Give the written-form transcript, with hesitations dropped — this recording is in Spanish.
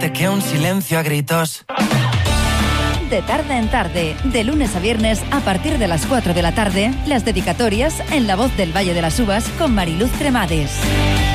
fuerte que un silencio a gritos. De tarde en tarde, de lunes a viernes a partir de las 4 de la tarde, las dedicatorias en La Voz del Valle de las Uvas con Mariluz Cremades.